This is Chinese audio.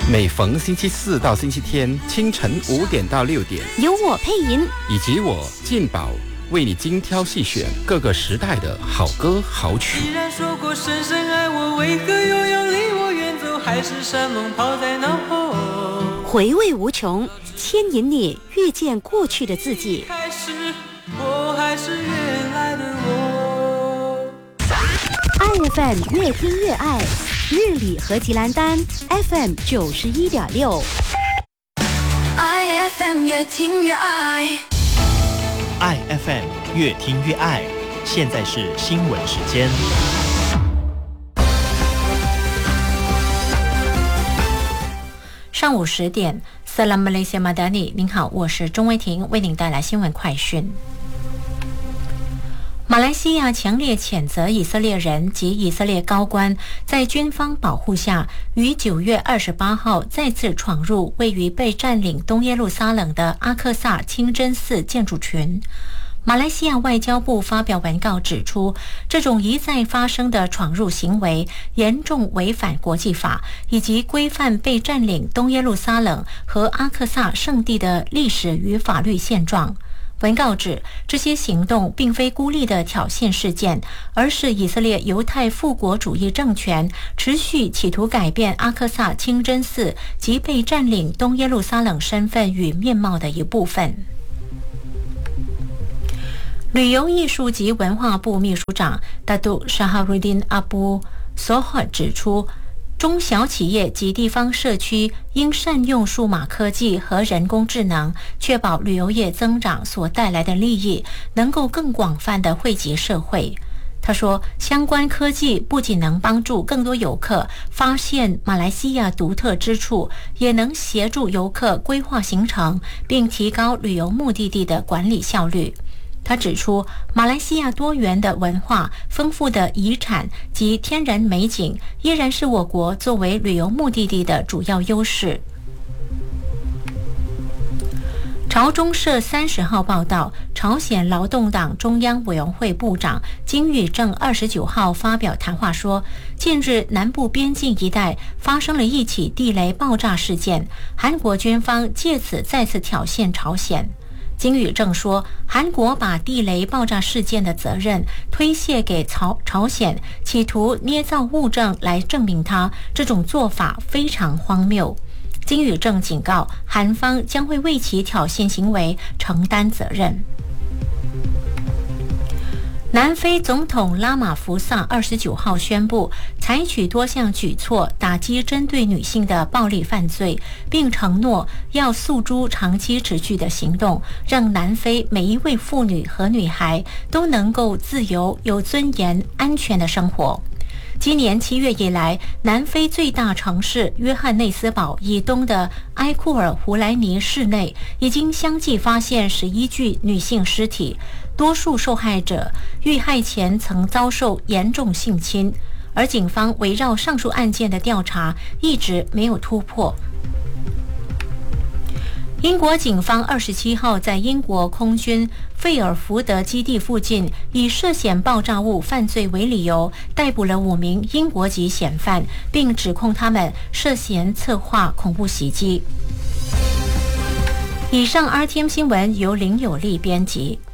每逢星期四到星期天清晨5点到6点， 由我配音， 以及我进宝为你精挑细选各个时代的好歌好曲。 既然说过深深爱我，为何又要离我远走？海誓山盟抛在脑后， 回味无穷，牵引你遇见过去的自己。 开始我还是原来的我。 iFM 越听越爱，日里和吉兰丹 FM 91.6。 iFM 越听越爱。 iFM 越听越爱，现在是新闻时间。 上午10点 Salam Malaysia Madani， 您好，我是钟威婷，为您带来新闻快讯。马来西亚强烈谴责以色列人及以色列高官在军方保护下，于9月28号再次闯入位于被占领东耶路撒冷的阿克萨清真寺建筑群。马来西亚外交部发表文告指出，这种一再发生的闯入行为严重违反国际法以及规范被占领东耶路撒冷和阿克萨圣地的历史与法律现状。文告指，这些行动并非孤立的挑衅事件，而是以色列犹太复国主义政权持续企图改变阿克萨清真寺及被占领东耶路撒冷身份与面貌的一部分。旅游艺术及文化部秘书长达杜沙哈瑞丁阿布索赫指出，中小企业及地方社区应善用数码科技和人工智能，确保旅游业增长所带来的利益能够更广泛地惠及社会。他说，相关科技不仅能帮助更多游客发现马来西亚独特之处，也能协助游客规划行程，并提高旅游目的地的管理效率。他指出，马来西亚多元的文化、丰富的遗产及天然美景依然是我国作为旅游目的地的主要优势。朝中社30号报道，朝鲜劳动党中央委员会部长金宇正29号发表谈话说，近日南部边境一带发生了一起地雷爆炸事件，韩国军方借此再次挑衅朝鲜。金宇正说，韩国把地雷爆炸事件的责任推卸给朝鲜，企图捏造物证来证明他，这种做法非常荒谬。金宇正警告，韩方将会为其挑衅行为承担责任。南非总统拉马福萨29号宣布采取多项举措打击针对女性的暴力犯罪，并承诺要诉诸长期持续的行动，让南非每一位妇女和女孩都能够自由、有尊严、安全的生活。今年7月以来，南非最大城市约翰内斯堡以东的埃库尔胡莱尼市内已经相继发现11具女性尸体，多数受害者遇害前曾遭受严重性侵，而警方围绕上述案件的调查一直没有突破。英国警方27号在英国空军费尔福德基地附近以涉嫌爆炸物犯罪为理由，逮捕了5名英国籍嫌犯，并指控他们涉嫌策划恐怖袭击。以上 RTM 新闻由林有利编辑。